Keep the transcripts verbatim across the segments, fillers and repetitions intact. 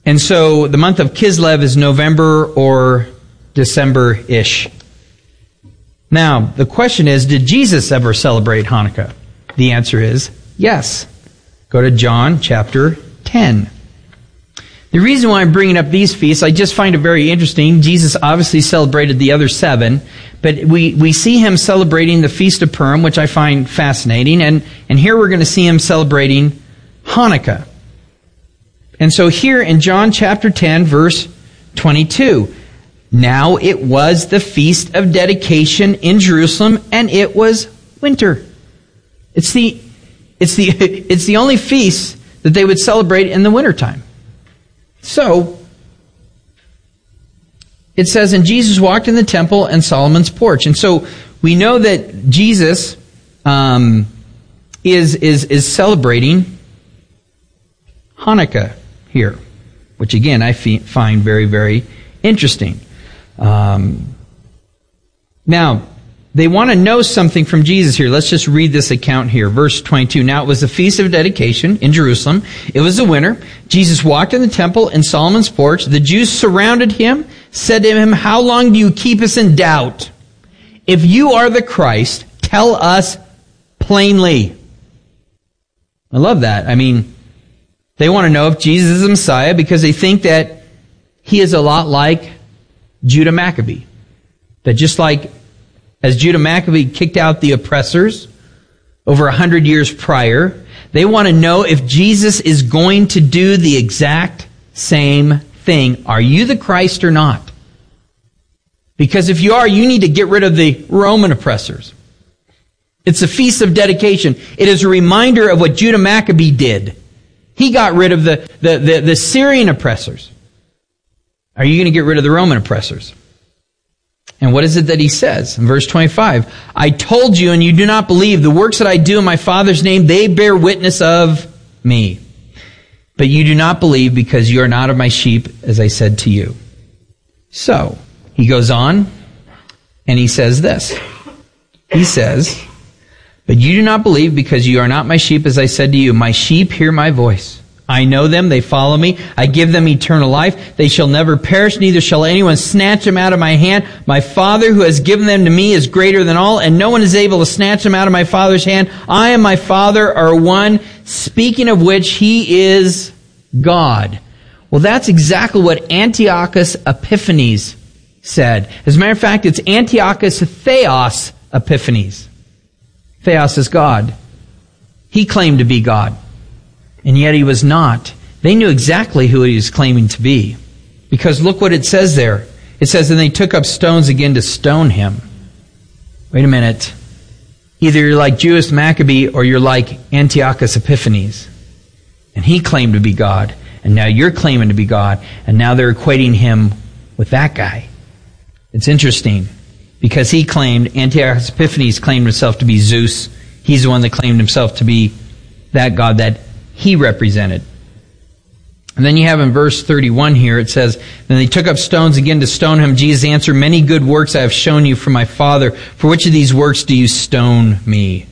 And so the month of Kislev is November or December-ish. Now, the question is, did Jesus ever celebrate Hanukkah? The answer is yes. Go to John chapter ten. The reason why I'm bringing up these feasts, I just find it very interesting. Jesus obviously celebrated the other seven, but we, we see him celebrating the Feast of Purim, which I find fascinating, and, and here we're going to see him celebrating Hanukkah. And so here in John chapter ten, verse twenty-two, now it was the Feast of Dedication in Jerusalem, and it was winter. It's the, it's the, it's the only feast that they would celebrate in the wintertime. So, it says, and Jesus walked in the temple and Solomon's porch. And so, we know that Jesus um, is, is, is celebrating Hanukkah here, which again, I find very, very interesting. Um, now, they want to know something from Jesus here. Let's just read this account here. Verse twenty-two. Now it was the Feast of Dedication in Jerusalem. It was the winter. Jesus walked in the temple in Solomon's porch. The Jews surrounded him, said to him, how long do you keep us in doubt? If you are the Christ, tell us plainly. I love that. I mean, they want to know if Jesus is the Messiah because they think that he is a lot like Judah Maccabee. That just like as Judah Maccabee kicked out the oppressors over a hundred years prior, they want to know if Jesus is going to do the exact same thing. Are you the Christ or not? Because if you are, you need to get rid of the Roman oppressors. It's a Feast of Dedication. It is a reminder of what Judah Maccabee did. He got rid of the, the, the, the Syrian oppressors. Are you going to get rid of the Roman oppressors? And what is it that he says? In verse twenty-five, I told you and you do not believe. The works that I do in my Father's name, they bear witness of me. But you do not believe because you are not of my sheep, as I said to you. So, he goes on and he says this. He says, but you do not believe because you are not my sheep, as I said to you. My sheep hear my voice. I know them, they follow me. I give them eternal life. They shall never perish, neither shall anyone snatch them out of my hand. My Father who has given them to me is greater than all, and no one is able to snatch them out of my Father's hand. I and my Father are one, speaking of which he is God. Well, that's exactly what Antiochus Epiphanes said. As a matter of fact, it's Antiochus Theos Epiphanes. Theos is God. He claimed to be God. And yet he was not. They knew exactly who he was claiming to be. Because look what it says there. It says, and they took up stones again to stone him. Wait a minute. Either you're like Judas Maccabee or you're like Antiochus Epiphanes. And he claimed to be God. And now you're claiming to be God. And now they're equating him with that guy. It's interesting. Because he claimed, Antiochus Epiphanes claimed himself to be Zeus. He's the one that claimed himself to be that God that he represented. And then you have in verse thirty-one here, it says, then they took up stones again to stone him. Jesus answered, many good works I have shown you from my Father. For which of these works do you stone me?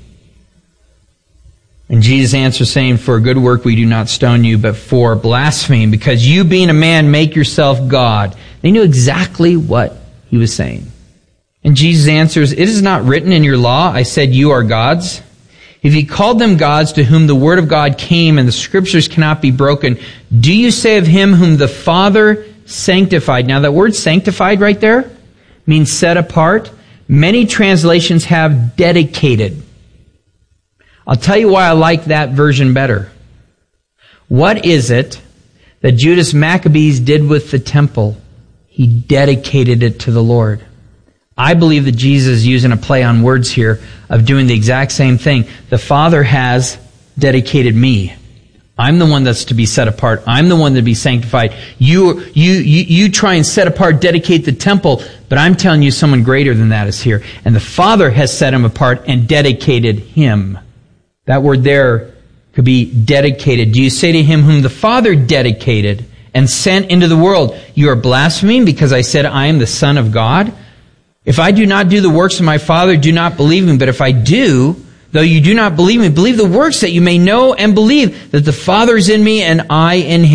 And Jesus answered, saying, for a good work we do not stone you, but for blasphemy, because you being a man make yourself God. They knew exactly what he was saying. And Jesus answers, it is not written in your law, I said you are gods. If he called them gods to whom the word of God came and the scriptures cannot be broken, do you say of him whom the Father sanctified? Now that word sanctified right there means set apart. Many translations have dedicated. I'll tell you why I like that version better. What is it that Judas Maccabees did with the temple? He dedicated it to the Lord. I believe that Jesus is using a play on words here of doing the exact same thing. The Father has dedicated me. I'm the one that's to be set apart. I'm the one to be sanctified. You, you, you, you try and set apart, dedicate the temple, but I'm telling you someone greater than that is here. And the Father has set him apart and dedicated him. That word there could be dedicated. Do you say to him whom the Father dedicated and sent into the world, you are blaspheming because I said I am the Son of God? If I do not do the works of my Father, do not believe me. But if I do, though you do not believe me, believe the works that you may know and believe that the Father is in me and I in him.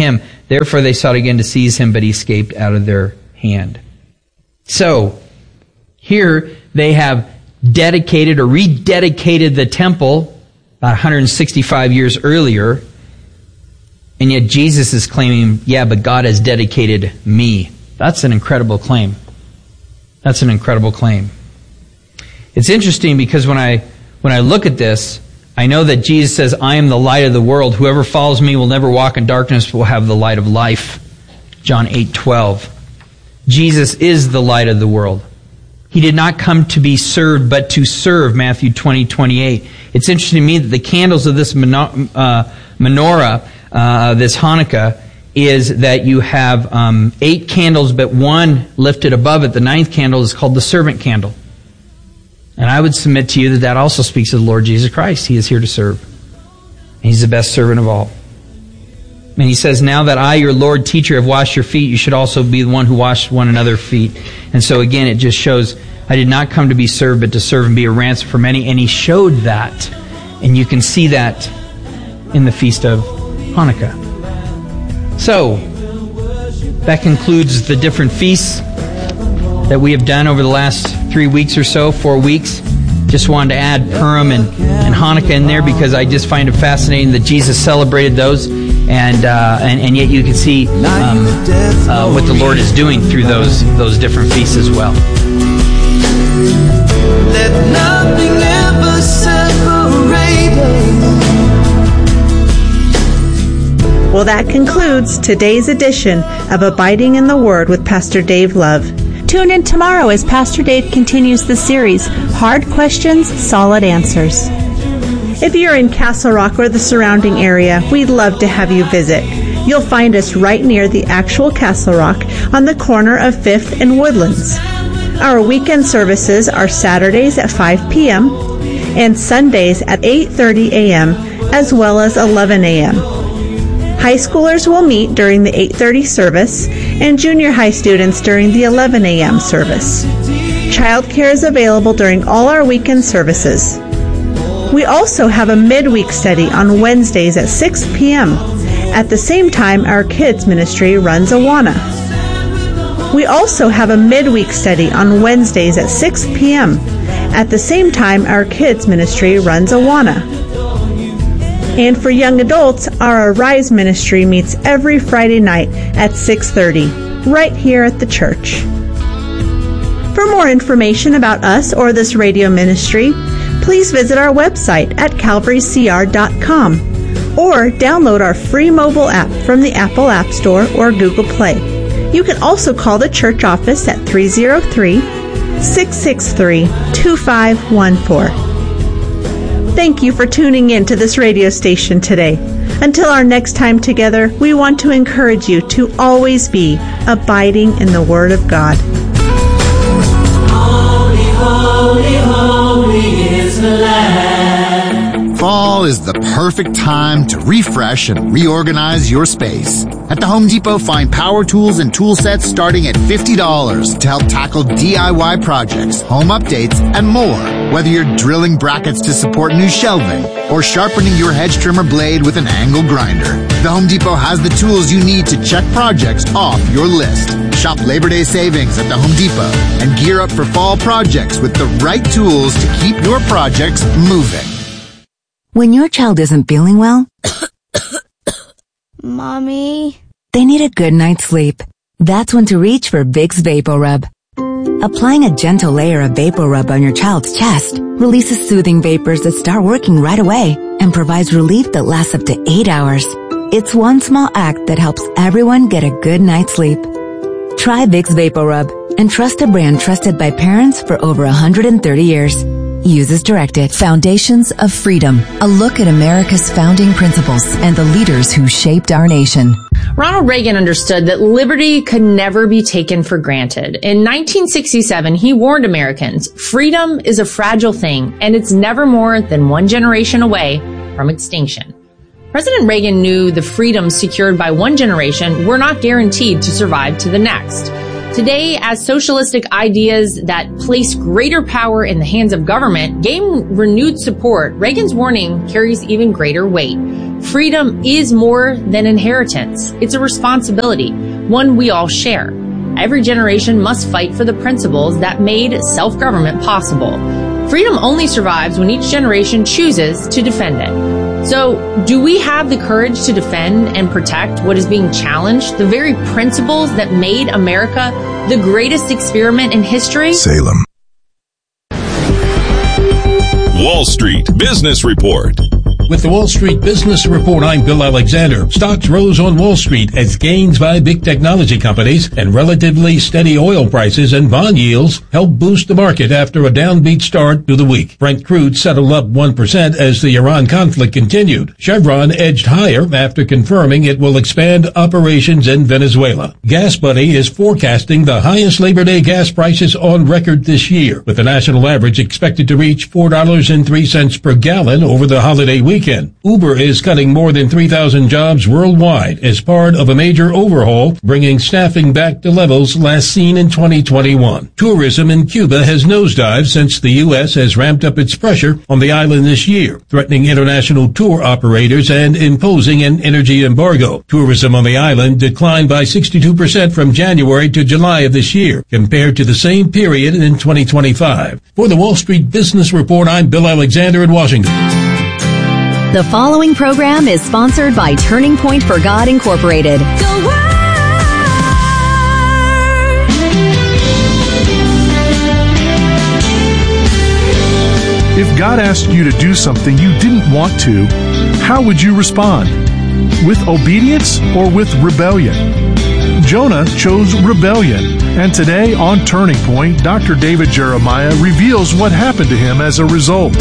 Therefore they sought again to seize him, but he escaped out of their hand. So, here they have dedicated or rededicated the temple about one hundred sixty-five years earlier, and yet Jesus is claiming, yeah, but God has dedicated me. That's an incredible claim. That's an incredible claim. It's interesting because when I when I look at this, I know that Jesus says, I am the light of the world. Whoever follows me will never walk in darkness, but will have the light of life. John eight twelve. Jesus is the light of the world. He did not come to be served, but to serve, Matthew twenty twenty-eight. It's interesting to me that the candles of this menorah, uh, this Hanukkah, is that you have um, eight candles, but one lifted above it. The ninth candle is called the servant candle. And I would submit to you that that also speaks of the Lord Jesus Christ. He is here to serve. And He's the best servant of all. And He says, now that I, your Lord, teacher, have washed your feet, you should also be the one who washed one another's feet. And so again, it just shows, I did not come to be served, but to serve and be a ransom for many. And He showed that. And you can see that in the Feast of Hanukkah. So, that concludes the different feasts that we have done over the last three weeks or so, four weeks. Just wanted to add Purim and, and Hanukkah in there because I just find it fascinating that Jesus celebrated those, and uh, and, and yet you can see um, uh, what the Lord is doing through those those different feasts as well. Let nothing ever separate us. Well, that concludes today's edition of Abiding in the Word with Pastor Dave Love. Tune in tomorrow as Pastor Dave continues the series, Hard Questions, Solid Answers. If you're in Castle Rock or the surrounding area, we'd love to have you visit. You'll find us right near the actual Castle Rock on the corner of fifth and Woodlands. Our weekend services are Saturdays at five p.m. and Sundays at eight thirty a.m. as well as eleven a.m. High schoolers will meet during the eight thirty service and junior high students during the eleven a.m. service. Childcare is available during all our weekend services. We also have a midweek study on Wednesdays at six p.m. At the same time, our kids ministry runs Awana. We also have a midweek study on Wednesdays at six p.m. At the same time, our kids ministry runs Awana. And for young adults, our Arise ministry meets every Friday night at six thirty, right here at the church. For more information about us or this radio ministry, please visit our website at calvary c r dot com or download our free mobile app from the Apple App Store or Google Play. You can also call the church office at three oh three, six six three, two five one four. Thank you for tuning in to this radio station today. Until our next time together, we want to encourage you to always be abiding in the Word of God. Holy, holy, holy is the Lamb. Fall is the perfect time to refresh and reorganize your space. At the Home Depot, find power tools and tool sets starting at fifty dollars to help tackle D I Y projects, home updates, and more. Whether you're drilling brackets to support new shelving or sharpening your hedge trimmer blade with an angle grinder, the Home Depot has the tools you need to check projects off your list. Shop Labor Day savings at the Home Depot and gear up for fall projects with the right tools to keep your projects moving. When your child isn't feeling well, Mommy, they need a good night's sleep. That's when to reach for Vicks VapoRub. Applying a gentle layer of VapoRub on your child's chest releases soothing vapors that start working right away and provides relief that lasts up to eight hours. It's one small act that helps everyone get a good night's sleep. Try Vicks VapoRub and trust a brand trusted by parents for over one hundred thirty years. Use as directed. Foundations of Freedom, a look at America's founding principles and the leaders who shaped our nation. Ronald Reagan understood that liberty could never be taken for granted. In nineteen sixty-seven, he warned Americans, freedom is a fragile thing, and it's never more than one generation away from extinction. President Reagan knew the freedoms secured by one generation were not guaranteed to survive to the next. Today, as socialistic ideas that place greater power in the hands of government gain renewed support, Reagan's warning carries even greater weight. Freedom is more than inheritance. It's a responsibility, one we all share. Every generation must fight for the principles that made self-government possible. Freedom only survives when each generation chooses to defend it. So, do we have the courage to defend and protect what is being challenged, the very principles that made America the greatest experiment in history? Salem. Wall Street Business Report. With the Wall Street Business Report, I'm Bill Alexander. Stocks rose on Wall Street as gains by big technology companies and relatively steady oil prices and bond yields helped boost the market after a downbeat start to the week. Brent crude settled up one percent as the Iran conflict continued. Chevron edged higher after confirming it will expand operations in Venezuela. Gas Buddy is forecasting the highest Labor Day gas prices on record this year, with the national average expected to reach four dollars and three cents per gallon over the holiday weekend. Uber is cutting more than three thousand jobs worldwide as part of a major overhaul, bringing staffing back to levels last seen in twenty twenty-one. Tourism in Cuba has nosedived since the U S has ramped up its pressure on the island this year, threatening international tour operators and imposing an energy embargo. Tourism on the island declined by sixty-two percent from January to July of this year, compared to the same period in twenty twenty-five. For the Wall Street Business Report, I'm Bill Alexander in Washington. The following program is sponsored by Turning Point for God Incorporated. The Word. If God asked you to do something you didn't want to, how would you respond? With obedience or with rebellion? Jonah chose rebellion, and today on Turning Point, Doctor David Jeremiah reveals what happened to him as a result.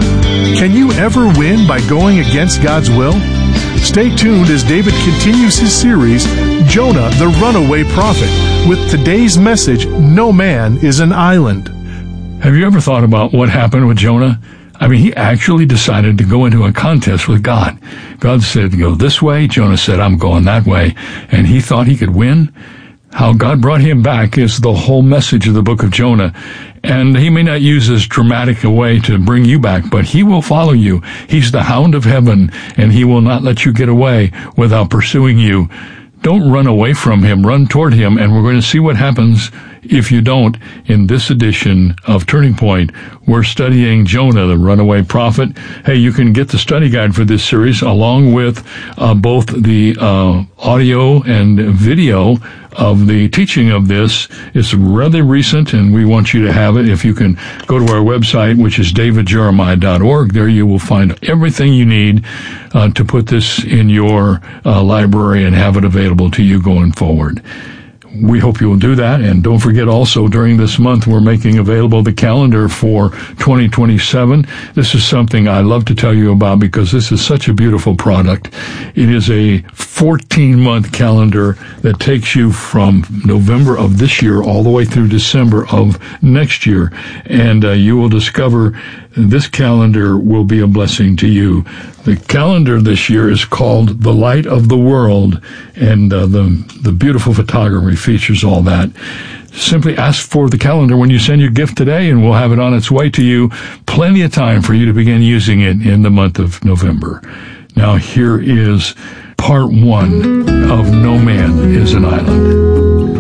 Can you ever win by going against God's will? Stay tuned as David continues his series, Jonah the Runaway Prophet, with today's message, No Man is an Island. Have you ever thought about what happened with Jonah? I mean, he actually decided to go into a contest with God. God said, go this way. Jonah said, I'm going that way. And he thought he could win. How God brought him back is the whole message of the book of Jonah. And he may not use as dramatic a way to bring you back, but he will follow you. He's the hound of heaven, and he will not let you get away without pursuing you. Don't run away from him. Run toward him, and we're going to see what happens if you don't. In this edition of Turning Point, we're studying Jonah, the runaway prophet. Hey, you can get the study guide for this series along with uh, both the uh, audio and video of the teaching of this. It's rather recent, and we want you to have it. If you can go to our website, which is david jeremiah dot org, there you will find everything you need uh, to put this in your uh, library and have it available to you going forward. We hope you will do that. And don't forget also, during this month, we're making available the calendar for twenty twenty-seven. This is something I love to tell you about because this is such a beautiful product. It is a fourteen-month calendar that takes you from November of this year all the way through December of next year. And uh, you will discover this calendar will be a blessing to you. The calendar this year is called The Light of the World, and uh, the, the beautiful photography features all that. Simply ask for the calendar when you send your gift today, and we'll have it on its way to you. Plenty of time for you to begin using it in the month of November. Now, here is part one of No Man is an Island.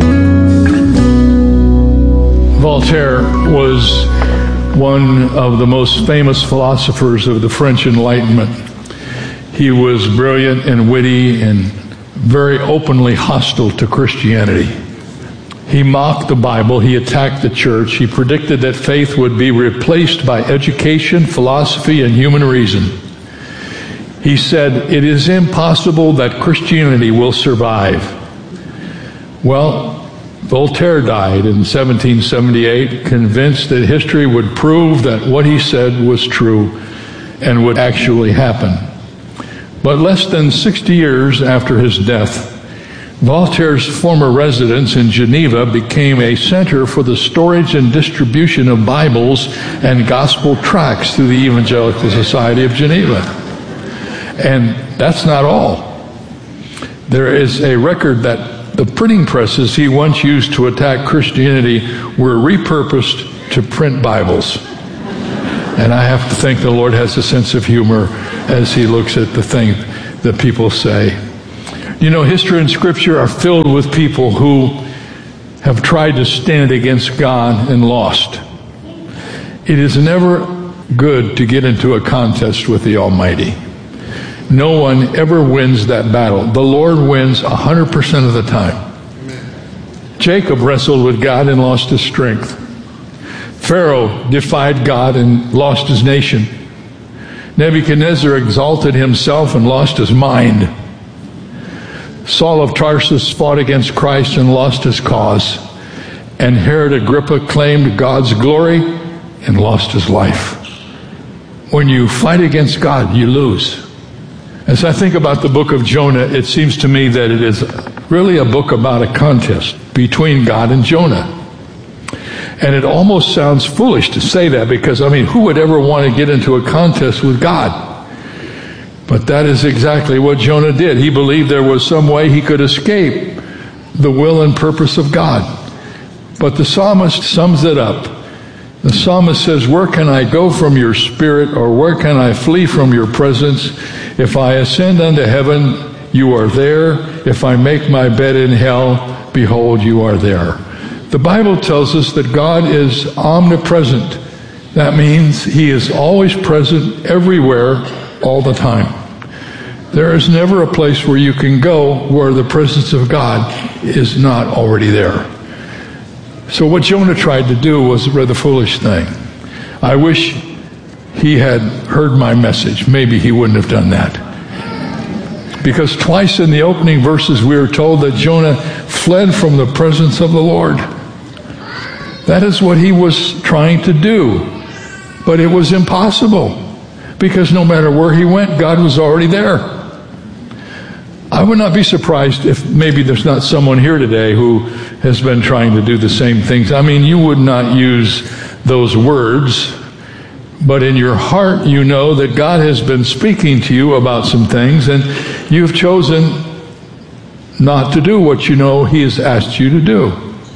Voltaire was one of the most famous philosophers of the French Enlightenment. He was brilliant and witty and very openly hostile to Christianity. He mocked the Bible. He attacked the church. He predicted that faith would be replaced by education, philosophy, and human reason. He said, it is impossible that Christianity will survive. Well, Voltaire died in seventeen seventy-eight, convinced that history would prove that what he said was true and would actually happen. But less than sixty years after his death, Voltaire's former residence in Geneva became a center for the storage and distribution of Bibles and gospel tracts through the Evangelical Society of Geneva. And that's not all. There is a record that the printing presses he once used to attack Christianity were repurposed to print Bibles. And I have to think the Lord has a sense of humor as he looks at the thing. that people say. You know, history and Scripture are filled with people who have tried to stand against God and lost. It is never good to get into a contest with the Almighty. No one ever wins that battle. The Lord wins one hundred percent of the time. Amen. Jacob wrestled with God and lost his strength. Pharaoh defied God and lost his nation. Nebuchadnezzar exalted himself and lost his mind. Saul of Tarsus fought against Christ and lost his cause. And Herod Agrippa claimed God's glory and lost his life. When you fight against God, you lose. As I think about the book of Jonah, it seems to me that it is really a book about a contest between God and Jonah. And it almost sounds foolish to say that because, I mean, who would ever want to get into a contest with God? But that is exactly what Jonah did. He believed there was some way he could escape the will and purpose of God. But the psalmist sums it up. The psalmist says, "Where can I go from your spirit, or where can I flee from your presence? If I ascend unto heaven, you are there. If I make my bed in hell, behold, you are there." The Bible tells us that God is omnipresent. That means he is always present everywhere, all the time. There is never a place where you can go where the presence of God is not already there. So what Jonah tried to do was a rather foolish thing. I wish he had heard my message. Maybe he wouldn't have done that. Because twice in the opening verses we are told that Jonah fled from the presence of the Lord. That is what he was trying to do. But it was impossible. Because no matter where he went, God was already there. I would not be surprised if maybe there's not someone here today who has been trying to do the same things. I mean, you would not use those words, but in your heart you know that God has been speaking to you about some things, and you've chosen not to do what you know he has asked you to do.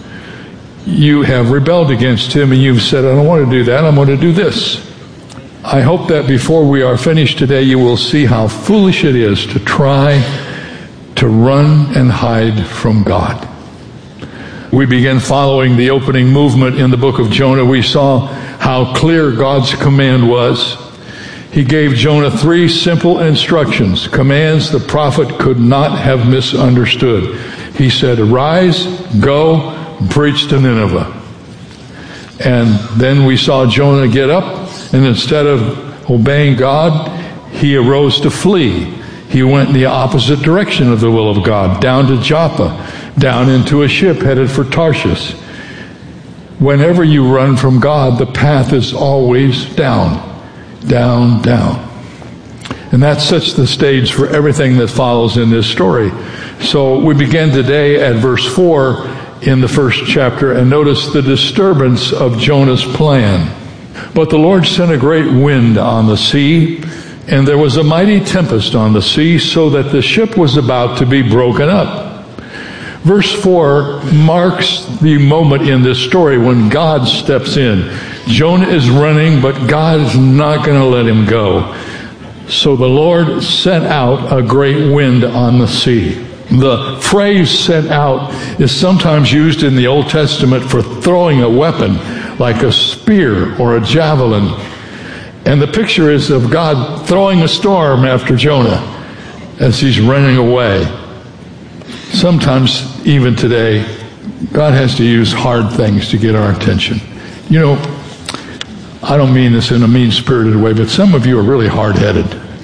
You have rebelled against him, and you've said, I don't want to do that, I'm going to do this. I hope that before we are finished today, you will see how foolish it is to try to run and hide from God. We began following the opening movement in the book of Jonah. We saw how clear God's command was. He gave Jonah three simple instructions, commands the prophet could not have misunderstood. He said, arise, go, preach to Nineveh. And then we saw Jonah get up, and instead of obeying God, he arose to flee. He went in the opposite direction of the will of God, down to Joppa, down into a ship headed for Tarshish. Whenever you run from God, the path is always down, down, down. And that sets the stage for everything that follows in this story. So we begin today at verse four in the first chapter, and notice the disturbance of Jonah's plan. But the Lord sent a great wind on the sea, and there was a mighty tempest on the sea, so that the ship was about to be broken up. Verse four marks the moment in this story when God steps in. Jonah is running, but God is not going to let him go. So the Lord sent out a great wind on the sea. The phrase sent out is sometimes used in the Old Testament for throwing a weapon, like a spear or a javelin. And the picture is of God throwing a storm after Jonah as he's running away. Sometimes, even today, God has to use hard things to get our attention. You know, I don't mean this in a mean-spirited way, but some of you are really hard-headed.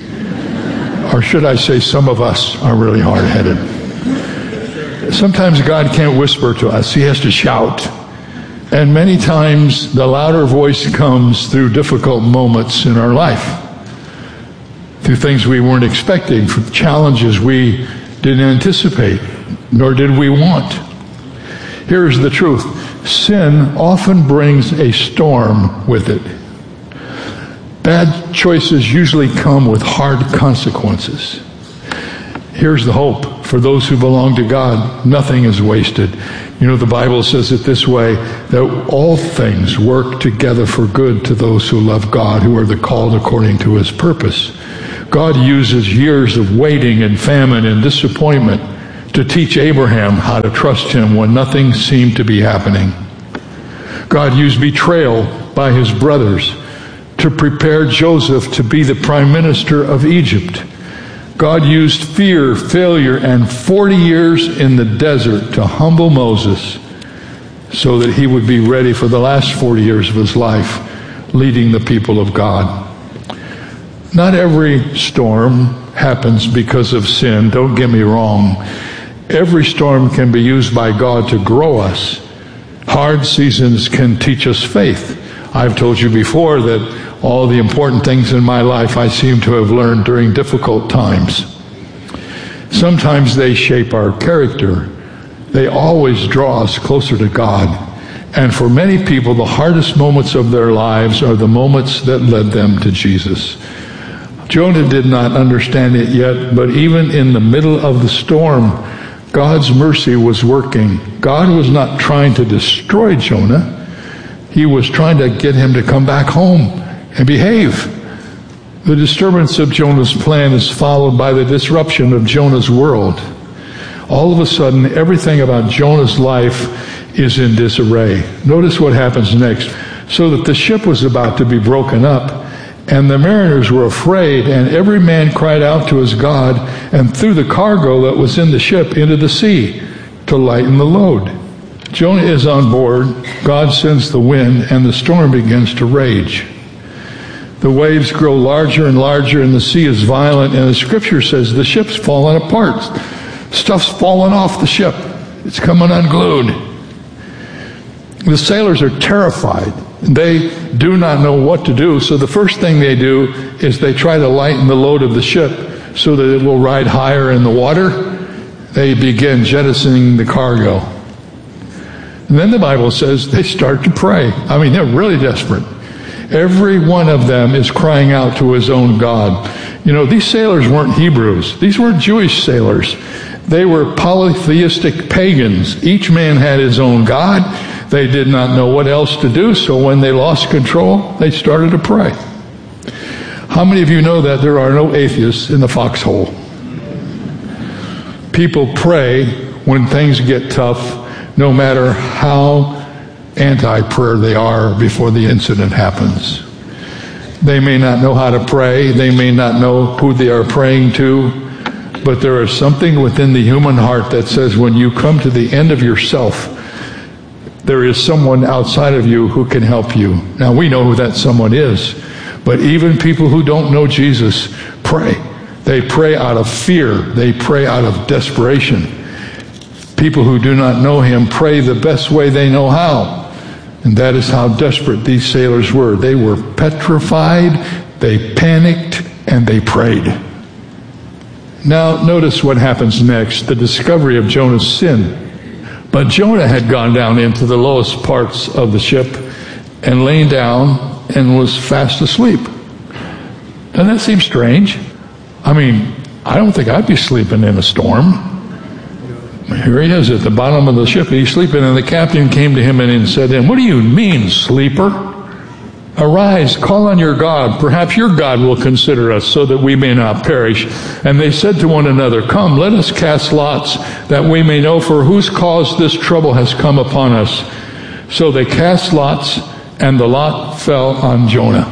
Or should I say, some of us are really hard-headed. Sometimes God can't whisper to us. He has to shout. And many times the louder voice comes through difficult moments in our life, through things we weren't expecting, from challenges we didn't anticipate, nor did we want. Here's the truth. Sin often brings a storm with it. Bad choices usually come with hard consequences. Here's the hope. For those who belong to God, nothing is wasted. You know, the Bible says it this way, that all things work together for good to those who love God, who are the called according to his purpose. God uses years of waiting and famine and disappointment to teach Abraham how to trust him when nothing seemed to be happening. God used betrayal by his brothers to prepare Joseph to be the prime minister of Egypt. God used fear, failure, and forty years in the desert to humble Moses so that he would be ready for the last forty years of his life, leading the people of God. Not every storm happens because of sin, don't get me wrong. Every storm can be used by God to grow us. Hard seasons can teach us faith. I've told you before that all the important things in my life I seem to have learned during difficult times. Sometimes they shape our character. They always draw us closer to God. And for many people, the hardest moments of their lives are the moments that led them to Jesus. Jonah did not understand it yet, but even in the middle of the storm, God's mercy was working. God was not trying to destroy Jonah. He was trying to get him to come back home and behave. The disturbance of Jonah's plan is followed by the disruption of Jonah's world. All of a sudden, everything about Jonah's life is in disarray. Notice what happens next. So that the ship was about to be broken up, and the mariners were afraid, and every man cried out to his God, and threw the cargo that was in the ship into the sea to lighten the load. Jonah is on board. God sends the wind, and the storm begins to rage. The waves grow larger and larger, and the sea is violent, and the scripture says the ship's falling apart. Stuff's falling off the ship. It's coming unglued. The sailors are terrified. They do not know what to do, so the first thing they do is they try to lighten the load of the ship so that it will ride higher in the water. They begin jettisoning the cargo. And then the Bible says they start to pray. I mean, they're really desperate. Every one of them is crying out to his own God. You know, these sailors weren't Hebrews. These weren't Jewish sailors. They were polytheistic pagans. Each man had his own God. They did not know what else to do, so when they lost control, they started to pray. How many of you know that there are no atheists in the foxhole? People pray when things get tough, no matter how anti-prayer they are before the incident happens. They may not know how to pray. They may not know who they are praying to. But there is something within the human heart that says when you come to the end of yourself, there is someone outside of you who can help you. Now, we know who that someone is. But even people who don't know Jesus pray. They pray out of fear. They pray out of desperation. People who do not know him pray the best way they know how. And that is how desperate these sailors were. They were petrified, they panicked, and they prayed. Now, notice what happens next, the discovery of Jonah's sin. But Jonah had gone down into the lowest parts of the ship and lain down and was fast asleep. Doesn't that seem strange? I mean, I don't think I'd be sleeping in a storm. Here he is at the bottom of the ship. He's sleeping, and the captain came to him and said to him, "What do you mean, sleeper? Arise, call on your God. Perhaps your God will consider us so that we may not perish." And they said to one another, "Come, let us cast lots that we may know for whose cause this trouble has come upon us." So they cast lots, and the lot fell on Jonah.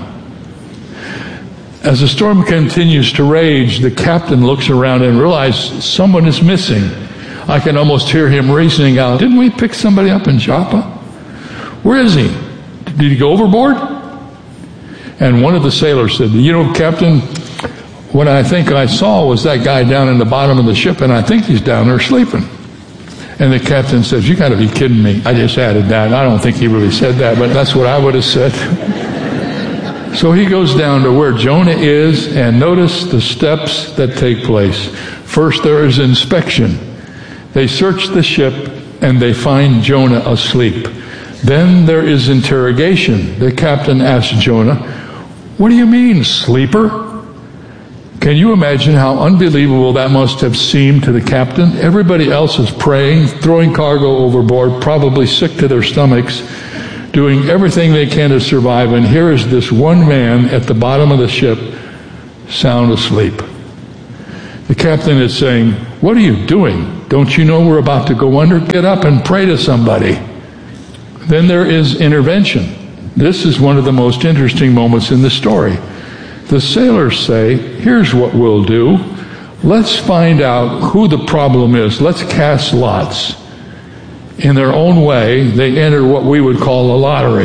As the storm continues to rage, the captain looks around and realizes someone is missing. I can almost hear him reasoning out, "Didn't we pick somebody up in Joppa? Where is he? Did he go overboard?" And one of the sailors said, "You know, Captain, what I think I saw was that guy down in the bottom of the ship, and I think he's down there sleeping." And the captain says, "You got to be kidding me." I just added that. I don't think he really said that, but that's what I would have said. So he goes down to where Jonah is, and notice the steps that take place. First, there is inspection. They search the ship, and they find Jonah asleep. Then there is interrogation. The captain asks Jonah, "What do you mean, sleeper?" Can you imagine how unbelievable that must have seemed to the captain? Everybody else is praying, throwing cargo overboard, probably sick to their stomachs, doing everything they can to survive. And here is this one man at the bottom of the ship sound asleep. The captain is saying, what are you doing? Don't you know we're about to go under? Get up and pray to somebody. Then there is intervention. This is one of the most interesting moments in the story. The sailors say, here's what we'll do. Let's find out who the problem is. Let's cast lots. In their own way, they enter what we would call a lottery.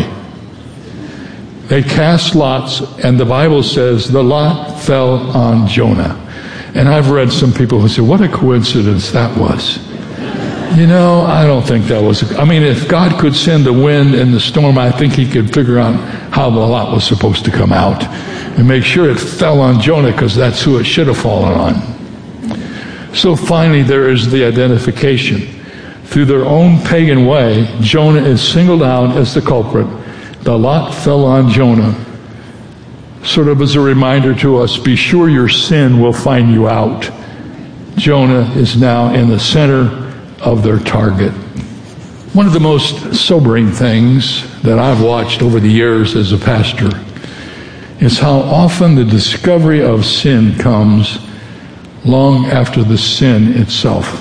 They cast lots, and the Bible says the lot fell on Jonah. And I've read some people who say, what a coincidence that was. You know, I don't think that was. I mean, if God could send the wind and the storm, I think he could figure out how the lot was supposed to come out and make sure it fell on Jonah, because that's who it should have fallen on. So finally, there is the identification. Through their own pagan way, Jonah is singled out as the culprit. The lot fell on Jonah. Sort of as a reminder to us, be sure your sin will find you out. Jonah is now in the center of their target. One of the most sobering things that I've watched over the years as a pastor is how often the discovery of sin comes long after the sin itself.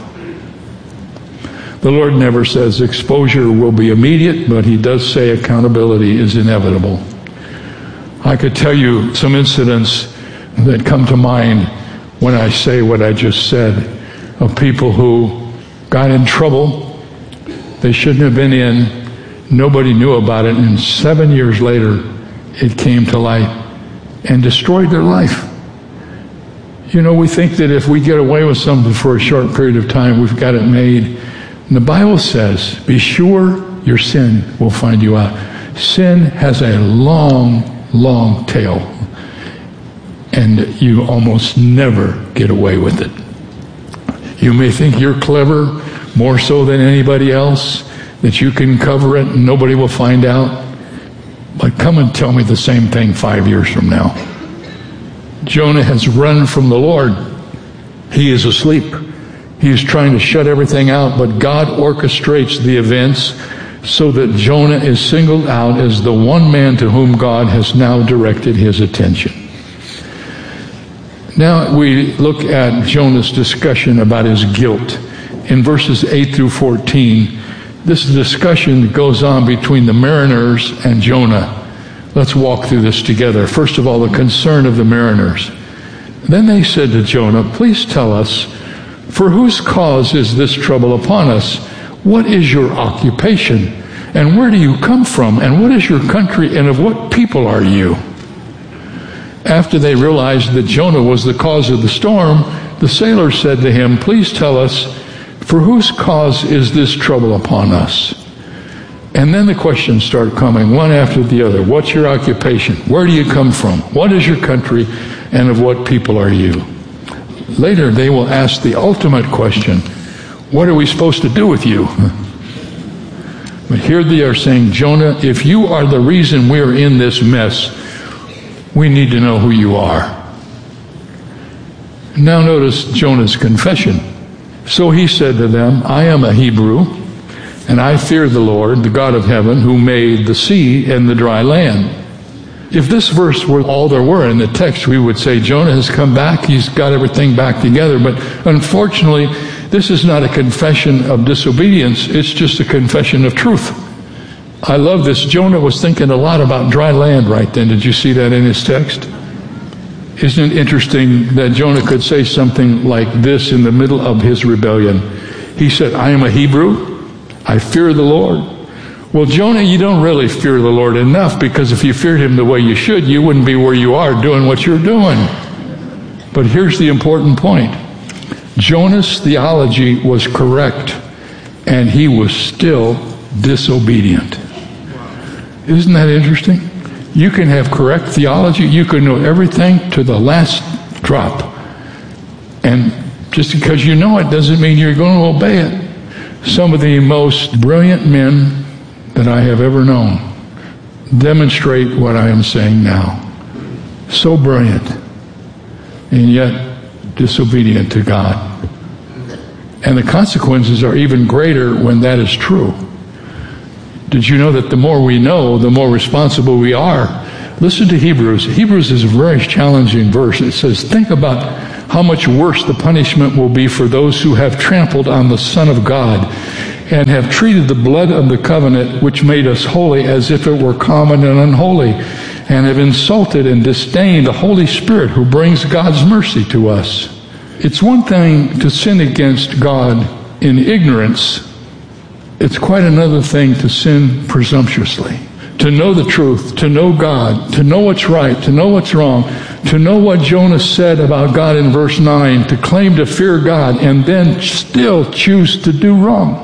The Lord never says exposure will be immediate, but he does say accountability is inevitable. I could tell you some incidents that come to mind when I say what I just said, of people who got in trouble they shouldn't have been in. Nobody knew about it, and seven years later it came to light and destroyed their life. You know, we think that if we get away with something for a short period of time, we've got it made. And the Bible says, be sure your sin will find you out. Sin has a long long tail, and you almost never get away with it. You may think you're clever, more so than anybody else, that you can cover it and nobody will find out. But come and tell me the same thing five years from now. Jonah has run from the Lord. He is asleep. He is trying to shut everything out, but God orchestrates the events so that Jonah is singled out as the one man to whom God has now directed his attention. Now we look at Jonah's discussion about his guilt. In verses eight through fourteen, this discussion goes on between the mariners and Jonah. Let's walk through this together. First of all, the concern of the mariners. Then they said to Jonah, please tell us, for whose cause is this trouble upon us? What is your occupation? And where do you come from? And what is your country? And of what people are you? After they realized that Jonah was the cause of the storm, the sailors said to him, please tell us, for whose cause is this trouble upon us? And then the questions start coming, one after the other. What's your occupation? Where do you come from? What is your country? And of what people are you? Later, they will ask the ultimate question, what are we supposed to do with you? But here they are saying, Jonah, if you are the reason we're in this mess, we need to know who you are. Now notice Jonah's confession. So he said to them, I am a Hebrew, and I fear the Lord, the God of heaven, who made the sea and the dry land. If this verse were all there were in the text, we would say Jonah has come back, he's got everything back together. But unfortunately, this is not a confession of disobedience, it's just a confession of truth. I love this. Jonah was thinking a lot about dry land right then. Did you see that in his text? Isn't it interesting that Jonah could say something like this in the middle of his rebellion? He said, I am a Hebrew, I fear the Lord. Well, Jonah, you don't really fear the Lord enough, because if you feared him the way you should, you wouldn't be where you are doing what you're doing. But here's the important point. Jonah's theology was correct, and he was still disobedient. Isn't that interesting? You can have correct theology, you can know everything to the last drop, and just because you know it doesn't mean you're going to obey it. Some of the most brilliant men that I have ever known demonstrate what I am saying now. So brilliant, and yet disobedient to God. And the consequences are even greater when that is true. Did you know that the more we know, the more responsible we are Listen to Hebrews. Hebrews is a very challenging verse. It says, think about how much worse the punishment will be for those who have trampled on the Son of God and have treated the blood of the covenant which made us holy as if it were common and unholy, and have insulted and disdained the Holy Spirit who brings God's mercy to us. It's one thing to sin against God in ignorance. It's quite another thing to sin presumptuously. To know the truth, to know God, to know what's right, to know what's wrong, to know what Jonah said about God in verse nine, to claim to fear God, and then still choose to do wrong.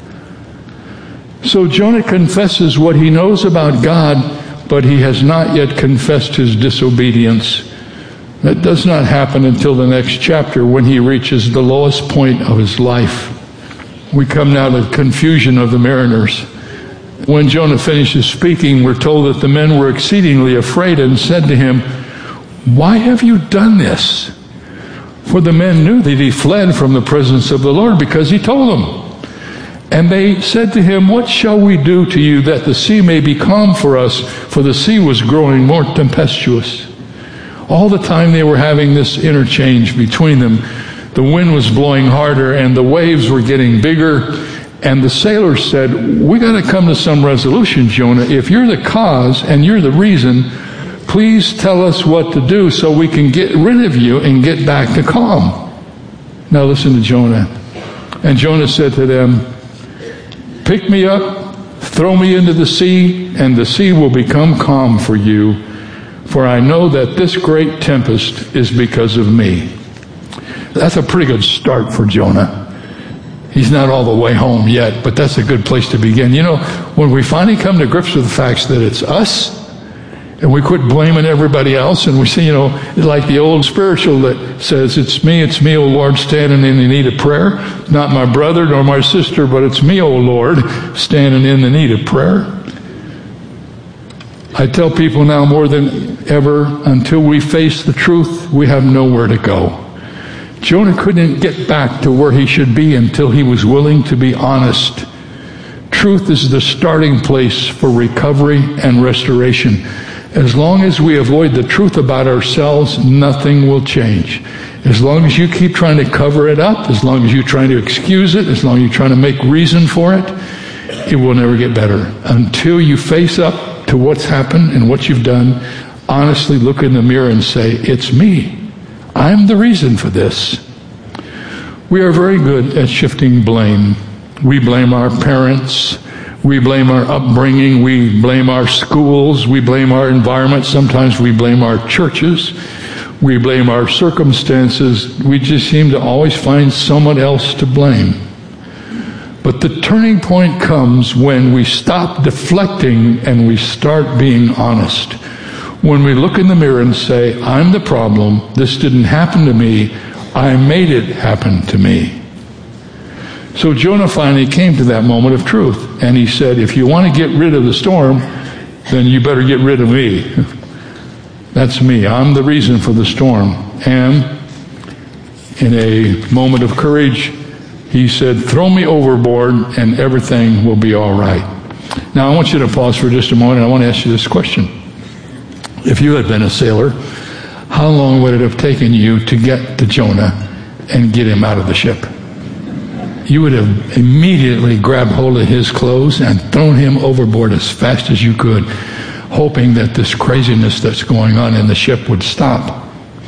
So Jonah confesses what he knows about God, but he has not yet confessed his disobedience. That does not happen until the next chapter, when he reaches the lowest point of his life. We come now to the confusion of the mariners. When Jonah finishes speaking, we're told that the men were exceedingly afraid and said to him, why have you done this? For the men knew that he fled from the presence of the Lord because he told them. And they said to him, what shall we do to you that the sea may be calm for us? For the sea was growing more tempestuous. All the time they were having this interchange between them, the wind was blowing harder and the waves were getting bigger. And the sailors said, we got to come to some resolution, Jonah. If you're the cause and you're the reason, please tell us what to do so we can get rid of you and get back to calm. Now listen to Jonah. And Jonah said to them, pick me up, throw me into the sea, and the sea will become calm for you. For I know that this great tempest is because of me. That's a pretty good start for Jonah. He's not all the way home yet, but that's a good place to begin. You know, when we finally come to grips with the facts that it's us, and we quit blaming everybody else, and we say, you know, like the old spiritual that says, it's me, it's me, O Lord, standing in the need of prayer. Not my brother nor my sister, but it's me, O Lord, standing in the need of prayer. I tell people now more than ever, until we face the truth, we have nowhere to go. Jonah couldn't get back to where he should be until he was willing to be honest. Truth is the starting place for recovery and restoration. As long as we avoid the truth about ourselves, nothing will change. As long as you keep trying to cover it up, as long as you're trying to excuse it, as long as you're trying to make reason for it, it will never get better. Until you face up to what's happened and what you've done, honestly look in the mirror and say, it's me. I'm the reason for this. We are very good at shifting blame. We blame our parents. We blame our upbringing. We blame our schools. We blame our environment. Sometimes we blame our churches. We blame our circumstances. We just seem to always find someone else to blame. But the turning point comes when we stop deflecting and we start being honest. When we look in the mirror and say, I'm the problem, this didn't happen to me, I made it happen to me. So Jonah finally came to that moment of truth, and he said, if you want to get rid of the storm, then you better get rid of me. That's me. I'm the reason for the storm. And in a moment of courage, he said, throw me overboard and everything will be all right. Now I want you to pause for just a moment. I want to ask you this question. If you had been a sailor, how long would it have taken you to get to Jonah and get him out of the ship? You would have immediately grabbed hold of his clothes and thrown him overboard as fast as you could, hoping that this craziness that's going on in the ship would stop.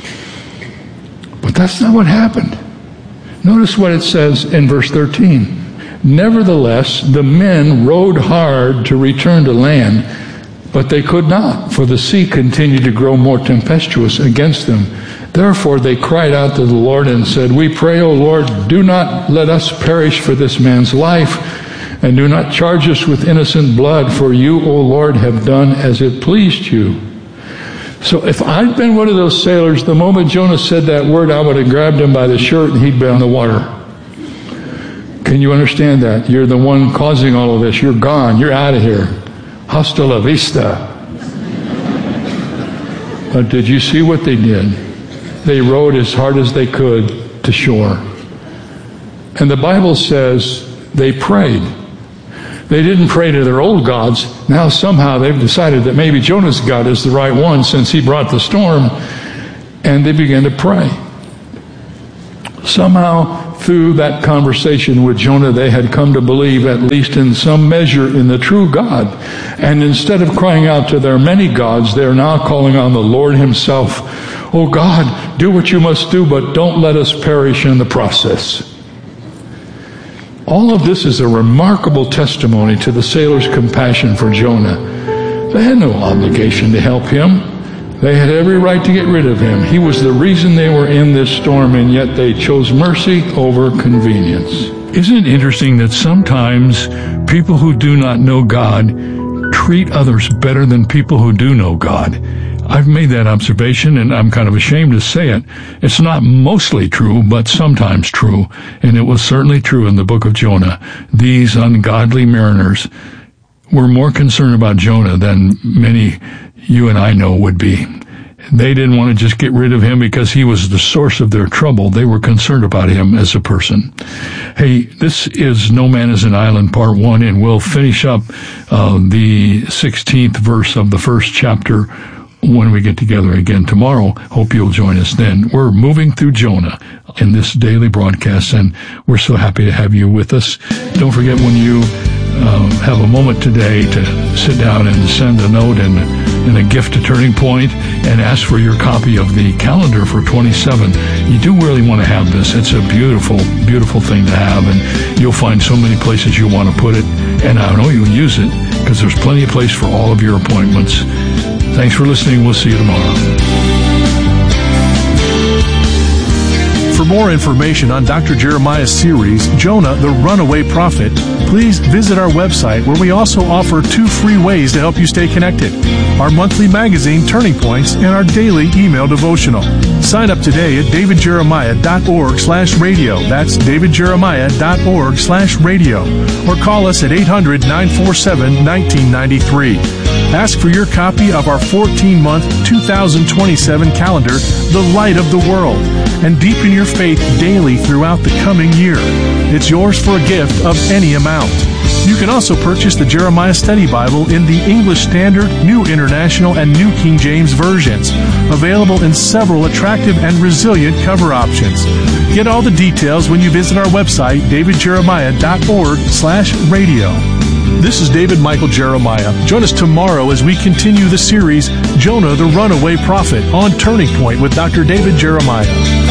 But that's not what happened. Notice what it says in verse thirteen. Nevertheless, the men rowed hard to return to land, but they could not, for the sea continued to grow more tempestuous against them. Therefore they cried out to the Lord and said, we pray, O Lord, do not let us perish for this man's life, and do not charge us with innocent blood, for you, O Lord, have done as it pleased you. So if I'd been one of those sailors, the moment Jonah said that word, I would have grabbed him by the shirt and he'd been on the water. Can you understand that? You're the one causing all of this. You're gone. You're out of here. Hasta la vista. But did you see what they did? They rowed as hard as they could to shore. And the Bible says they prayed. They didn't pray to their old gods. Now somehow they've decided that maybe Jonah's God is the right one since he brought the storm, and they began to pray. Somehow, through that conversation with Jonah, they had come to believe, at least in some measure, in the true God. And instead of crying out to their many gods, they're now calling on the Lord himself. Oh God, do what you must do, but don't let us perish in the process. All of this is a remarkable testimony to the sailors' compassion for Jonah. They had no obligation to help him. They had every right to get rid of him. He was the reason they were in this storm, and yet they chose mercy over convenience. Isn't it interesting that sometimes people who do not know God treat others better than people who do know God? I've made that observation, and I'm kind of ashamed to say it. It's not mostly true, but sometimes true, and it was certainly true in the book of Jonah. These ungodly mariners were more concerned about Jonah than many you and I know would be. They didn't want to just get rid of him because he was the source of their trouble. They were concerned about him as a person. Hey, this is No Man is an Island Part one, and we'll finish up uh, the sixteenth verse of the first chapter when we get together again tomorrow. Hope you'll join us then. We're moving through Jonah in this daily broadcast, and we're so happy to have you with us. Don't forget, when you um, have a moment today, to sit down and send a note and, and a gift to Turning Point, and ask for your copy of the calendar for twenty-seven. You do really want to have this. It's a beautiful, beautiful thing to have, and you'll find so many places you want to put it, and I know you'll use it because there's plenty of place for all of your appointments. Thanks for listening. We'll see you tomorrow. For more information on Doctor Jeremiah's series, Jonah, the Runaway Prophet, please visit our website, where we also offer two free ways to help you stay connected: our monthly magazine, Turning Points, and our daily email devotional. Sign up today at davidjeremiah.org slash radio. That's davidjeremiah.org slash radio. Or call us at eight hundred, nine four seven, one nine nine three. Ask for your copy of our fourteen-month two thousand twenty-seven calendar, The Light of the World, and deepen your faith daily throughout the coming year. It's yours for a gift of any amount. You can also purchase the Jeremiah Study Bible in the English Standard, New International, and New King James versions, available in several attractive and resilient cover options. Get all the details when you visit our website, davidjeremiah.org slash radio. This is David Michael Jeremiah. Join us tomorrow as we continue the series, Jonah the Runaway Prophet, on Turning Point with Doctor David Jeremiah.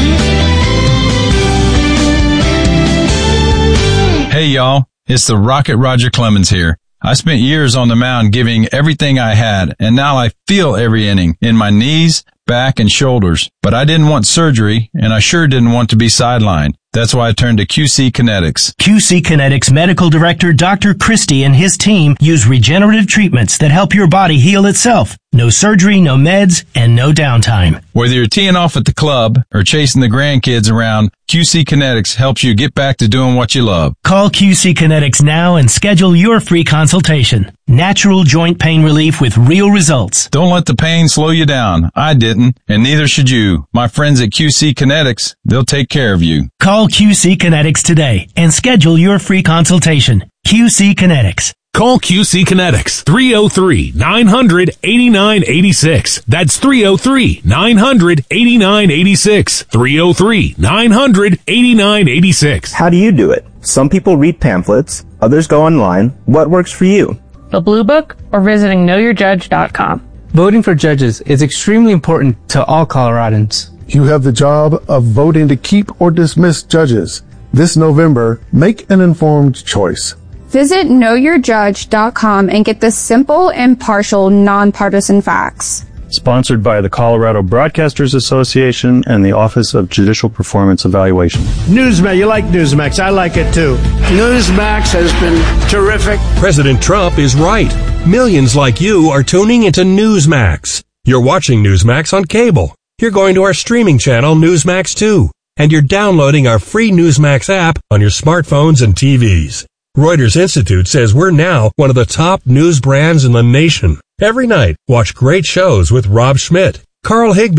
Hey, y'all. It's the Rocket Roger Clemens here. I spent years on the mound giving everything I had, and now I feel every inning in my knees, back, and shoulders. But I didn't want surgery, and I sure didn't want to be sidelined. That's why I turned to Q C Kinetics. Q C Kinetics Medical Director Doctor Christie and his team use regenerative treatments that help your body heal itself. No surgery, no meds, and no downtime. Whether you're teeing off at the club or chasing the grandkids around, Q C Kinetics helps you get back to doing what you love. Call Q C Kinetics now and schedule your free consultation. Natural joint pain relief with real results. Don't let the pain slow you down. I didn't, and neither should you. My friends at Q C Kinetics, they'll take care of you. Call Q C Kinetics today and schedule your free consultation. Q C Kinetics. Call Q C Kinetics, three oh three, nine hundred, eighty-nine eighty-six. That's three oh three, nine hundred, eighty-nine eighty-six. three oh three, nine hundred, eighty-nine eighty-six. How do you do it? Some people read pamphlets, others go online. What works for you? The Blue Book or visiting know your judge dot com. Voting for judges is extremely important to all Coloradans. You have the job of voting to keep or dismiss judges. This November, make an informed choice. Visit know your judge dot com and get the simple, impartial, nonpartisan facts. Sponsored by the Colorado Broadcasters Association and the Office of Judicial Performance Evaluation. Newsmax, you like Newsmax. I like it too. Newsmax has been terrific. President Trump is right. Millions like you are tuning into Newsmax. You're watching Newsmax on cable. You're going to our streaming channel, Newsmax two. And you're downloading our free Newsmax app on your smartphones and T Vs. Reuters Institute says we're now one of the top news brands in the nation. Every night, watch great shows with Rob Schmidt, Carl Higbie,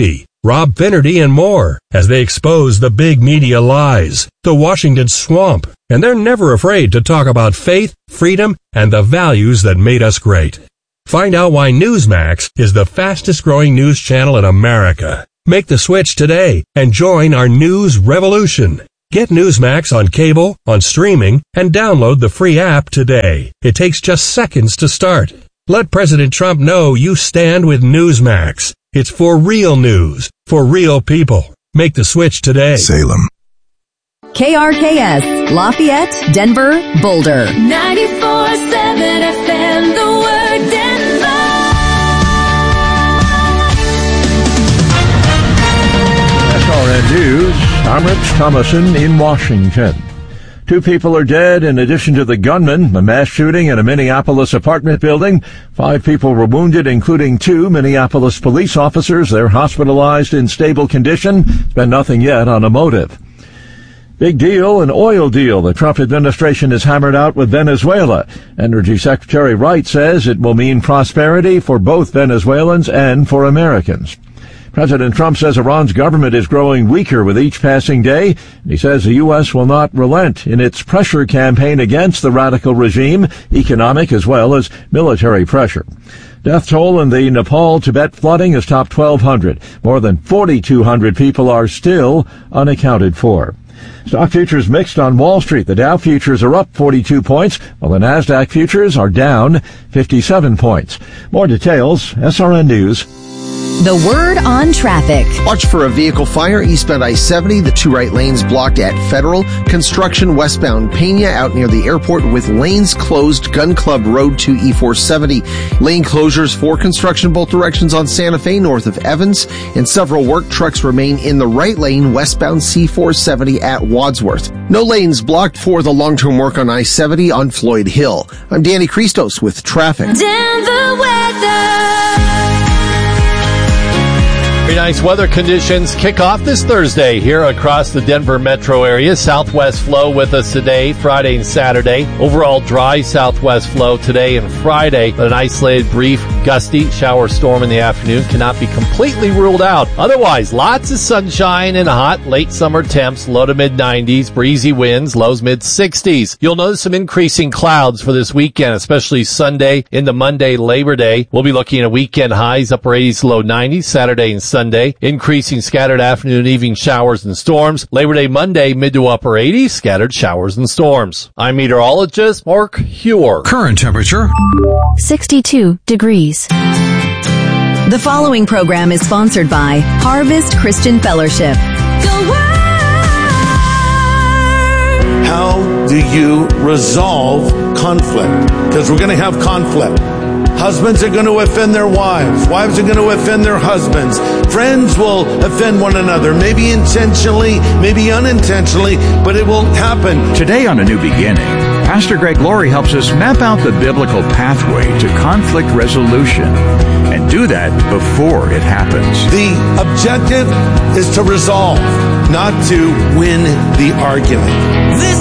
Rob Finnerty, and more as they expose the big media lies, the Washington swamp, and they're never afraid to talk about faith, freedom, and the values that made us great. Find out why Newsmax is the fastest growing news channel in America. Make the switch today and join our news revolution. Get Newsmax on cable, on streaming, and download the free app today. It takes just seconds to start. Let President Trump know you stand with Newsmax. It's for real news, for real people. Make the switch today. Salem. K R K S, Lafayette, Denver, Boulder. ninety-four seven F M, the word Denver. S R N News, I'm Rich Thomason in Washington. Two people are dead in addition to the gunman, a mass shooting in a Minneapolis apartment building. Five people were wounded, including two Minneapolis police officers. They're hospitalized in stable condition. There's been nothing yet on a motive. Big deal, an oil deal the Trump administration has hammered out with Venezuela. Energy Secretary Wright says it will mean prosperity for both Venezuelans and for Americans. President Trump says Iran's government is growing weaker with each passing day. He says the U S will not relent in its pressure campaign against the radical regime, economic as well as military pressure. Death toll in the Nepal-Tibet flooding has topped twelve hundred. More than forty-two hundred people are still unaccounted for. Stock futures mixed on Wall Street. The Dow futures are up forty-two points, while the NASDAQ futures are down fifty-seven points. More details, S R N News. The word on traffic. Watch for a vehicle fire eastbound I seventy. The two right lanes blocked at Federal. Construction westbound Pena out near the airport with lanes closed. Gun Club Road to E four seventy. Lane closures for construction both directions on Santa Fe north of Evans. And several work trucks remain in the right lane westbound C four seventy at Wadsworth. No lanes blocked for the long-term work on I seventy on Floyd Hill. I'm Danny Christos with traffic. Denver weather. Very nice weather conditions kick off this Thursday here across the Denver metro area. Southwest flow with us today, Friday and Saturday. Overall dry southwest flow today and Friday, but an isolated brief gusty shower storm in the afternoon cannot be completely ruled out. Otherwise, lots of sunshine and hot late summer temps, low to mid nineties, breezy winds, lows mid sixties. You'll notice some increasing clouds for this weekend, especially Sunday into Monday, Labor Day. We'll be looking at weekend highs, upper eighties, low nineties, Saturday and Sunday, increasing scattered afternoon and evening showers and storms. Labor Day Monday, mid to upper eighties, scattered showers and storms. I'm meteorologist Mark Huer. Current temperature sixty-two degrees. The following program is sponsored by Harvest Christian Fellowship. How do you resolve conflict? Because we're going to have conflict. Husbands are going to offend their wives. Wives are going to offend their husbands. Friends will offend one another, maybe intentionally, maybe unintentionally, but it will happen. Today on A New Beginning, Pastor Greg Laurie helps us map out the biblical pathway to conflict resolution and do that before it happens. The objective is to resolve, not to win the argument. This